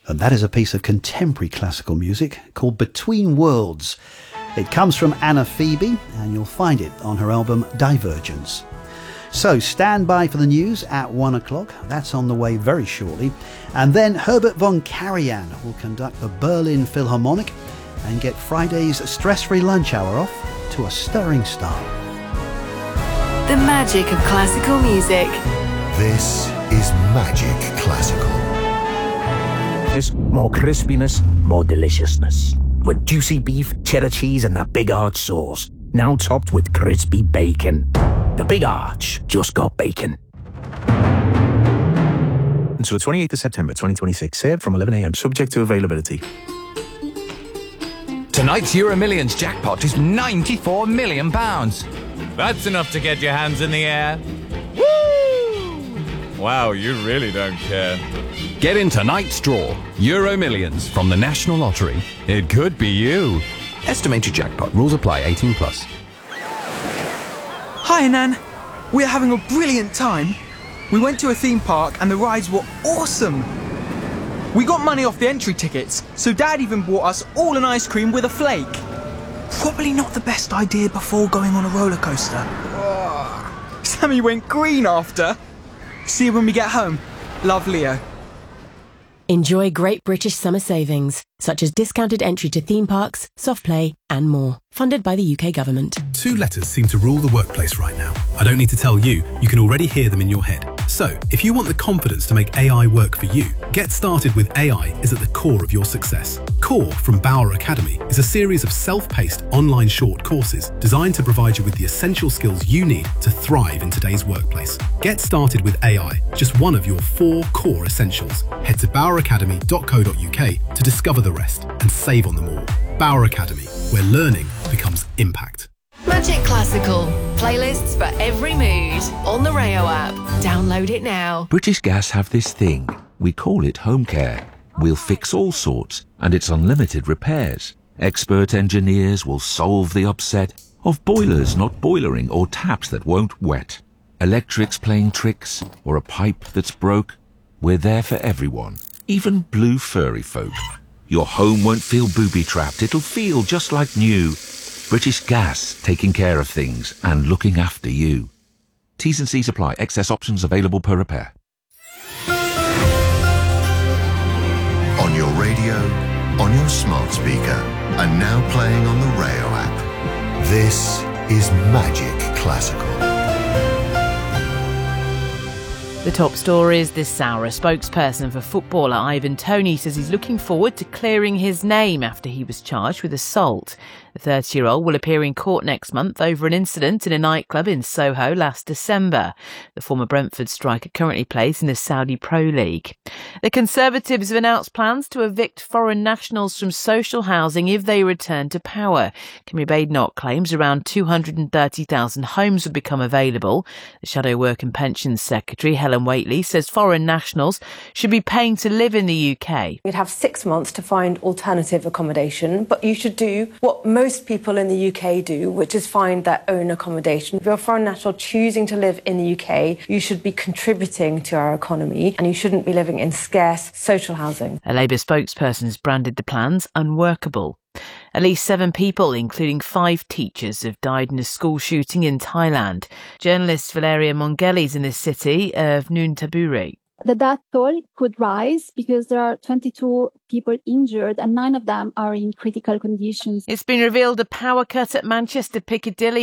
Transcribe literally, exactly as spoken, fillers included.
And that is a piece of contemporary classical music called Between Worlds. It comes from Anna Phoebe, and you'll find it on her album Divergence. So stand by for the news at one o'clock. That's on the way very shortly. And then Herbert von Karajan will conduct the Berlin Philharmonic and get Friday's stress-free lunch hour off to a stirring start. The magic of classical music. This is Magic Classical. More crispiness, more deliciousness. With juicy beef, cheddar cheese and that Big Arch sauce. Now topped with crispy bacon. The Big Arch just got bacon. Until the twenty-eighth of September twenty twenty-six, served from eleven a.m, subject to availability. Tonight's Euro Millions jackpot is ninety-four million pounds. That's enough to get your hands in the air. Woo! Wow, you really don't care. Get in tonight's draw. Euro Millions from the National Lottery. It could be you. Estimated jackpot. Rules apply. eighteen plus. Hi, Nan. We're having a brilliant time. We went to a theme park and the rides were awesome. We got money off the entry tickets, so Dad even bought us all an ice cream with a flake. Probably not the best idea before going on a roller coaster. Oh. Sammy went green after. See you when we get home. Love, Leo. Enjoy great British summer savings, such as discounted entry to theme parks, soft play, and more. Funded by the U K government. Two letters seem to rule the workplace right now. I don't need to tell you, you can already hear them in your head. So, if you want the confidence to make A I work for you, Get Started with A I is at the core of your success. Core from Bauer Academy is a series of self-paced online short courses designed to provide you with the essential skills you need to thrive in today's workplace. Get Started with A I, just one of your four core essentials. Head to bauer academy dot co dot uk to discover the rest and save on them all. Bauer Academy, where learning becomes impact. Magic Classical. Playlists for every mood. On the Rayo app. Download it now. British Gas have this thing. We call it home care. We'll fix all sorts, and it's unlimited repairs. Expert engineers will solve the upset of boilers not boilering or taps that won't wet. Electrics playing tricks, or a pipe that's broke. We're there for everyone, even blue furry folk. Your home won't feel booby-trapped. It'll feel just like new. British Gas, taking care of things and looking after you. T's and C's apply. Excess options available per repair. On your radio, on your smart speaker, and now playing on the Rayo app. This is Magic Classical. The top stories this hour. A spokesperson for footballer Ivan Toney says he's looking forward to clearing his name after he was charged with assault. The thirty-year-old will appear in court next month over an incident in a nightclub in Soho last December. The former Brentford striker currently plays in the Saudi Pro League. The Conservatives have announced plans to evict foreign nationals from social housing if they return to power. Kemi Badenoch claims around two hundred thirty thousand homes would become available. The Shadow Work and Pensions Secretary, Helen Whately, says foreign nationals should be paying to live in the U K. You'd have six months to find alternative accommodation, but you should do what most people in the U K do, which is find their own accommodation. If you're a foreign national choosing to live in the U K, you should be contributing to our economy and you shouldn't be living in scarce social housing. A Labour spokesperson has branded the plans unworkable. At least seven people, including five teachers, have died in a school shooting in Thailand. Journalist Valeria Mongeli is in the city of Noontaburi. The death toll could rise because there are twenty-two people injured and nine of them are in critical conditions. It's been revealed a power cut at Manchester Piccadilly